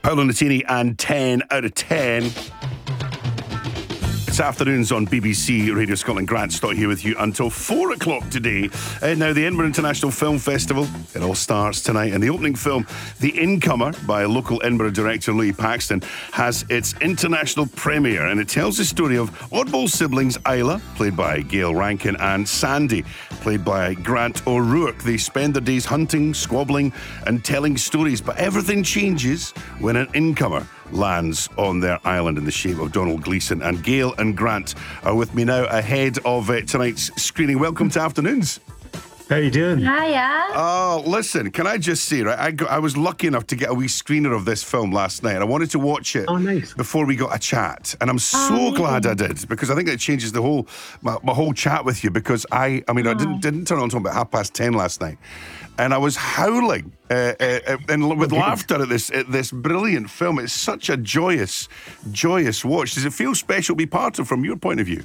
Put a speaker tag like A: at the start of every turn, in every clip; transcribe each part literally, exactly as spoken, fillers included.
A: Paolo Nutini and ten out of ten. It's afternoons on B B C Radio Scotland. Grant Stott here with you until four o'clock today. Uh, now, the Edinburgh International Film Festival, it all starts tonight. And the opening film, The Incomer, by local Edinburgh director Louis Paxton, has its international premiere. And it tells the story of oddball siblings Isla, played by Gail Rankin, and Sandy, played by Grant O'Rourke. They spend their days hunting, squabbling, and telling stories. But everything changes when an incomer lands on their island in the shape of Donald Gleeson. And Gail and Grant are with me now ahead of uh, tonight's screening. Welcome to Afternoons.
B: How you doing?
C: Hiya.
A: Oh, listen, can I just say, right, I, got, I was lucky enough to get a wee screener of this film last night, and I wanted to watch it
B: oh, nice.
A: before we got a chat, and I'm so
C: oh,
A: glad I did, because I think it changes the whole, my, my whole chat with you, because I, I mean, oh. I didn't, didn't turn on until about half past ten last night, and I was howling uh, uh, and with laughter at this at this brilliant film. It's such a joyous, joyous watch. Does it feel special to be part of, from your point of view?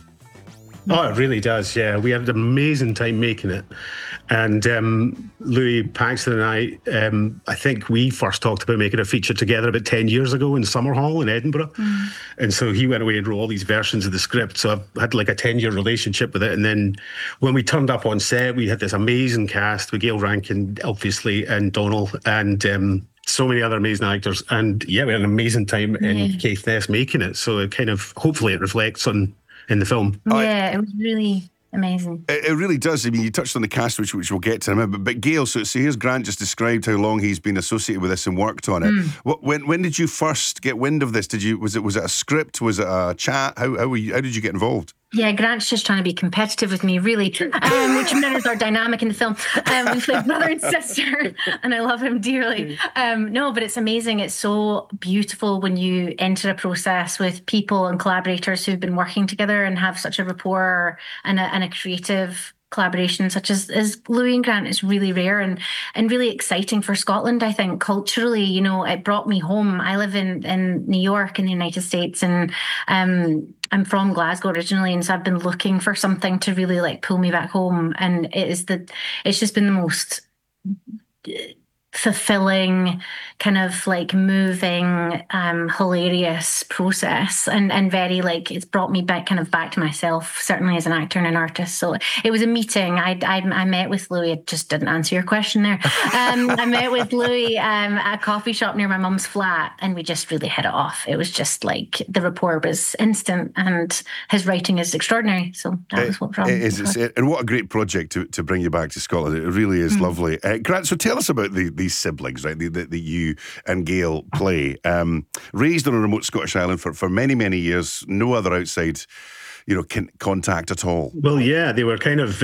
B: Oh, it really does, yeah. We had an amazing time making it. And um, Louis Paxton and I, um, I think we first talked about making a feature together about ten years ago in Summerhall in Edinburgh. Mm. And so he went away and wrote all these versions of the script. So I've had like a ten-year relationship with it. And then when we turned up on set, we had this amazing cast with Gail Rankin, obviously, and Donald, and um, so many other amazing actors. And yeah, we had an amazing time in
C: yeah.
B: Caithness making it. So it kind of, hopefully it reflects on in the film.
C: Yeah, it was really amazing.
A: It, it really does. I mean, you touched on the cast, which which we'll get to in a minute. But, but Gail, so, so here's Grant just described how long he's been associated with this and worked on it. Mm. What, when when did you first get wind of this? Did you was it was it a script? Was it a chat? How how were you, how did you get involved?
C: Yeah, Grant's just trying to be competitive with me, really, um, which mirrors our dynamic in the film. Um, we play brother and sister, and I love him dearly. Um, no, but it's amazing. It's so beautiful when you enter a process with people and collaborators who've been working together and have such a rapport and a, and a creative collaboration such as, as Louis and Grant is really rare and and really exciting for Scotland. I think culturally, you know, it brought me home. I live in, in New York in the United States, and um, I'm from Glasgow originally, and so I've been looking for something to really like pull me back home. And it is the, it's just been the most fulfilling, kind of like moving, um, hilarious process, and and very like it's brought me back, kind of back to myself, certainly as an actor and an artist. So it was a meeting. I I, I met with Louis. I just didn't answer your question there. Um, I met with Louis um, at a coffee shop near my mum's flat, and we just really hit it off. It was just like the rapport was instant, and his writing is extraordinary. So that was what brought me.
A: It is, it's, it, and what a great project to, to bring you back to Scotland. It really is mm. lovely. Uh, Grant, so tell us about the, these siblings, right? That you and Gail play. Um, raised on a remote Scottish island for, for many, many years, no other outside, you know, con- contact at all.
B: Well, yeah, they were kind of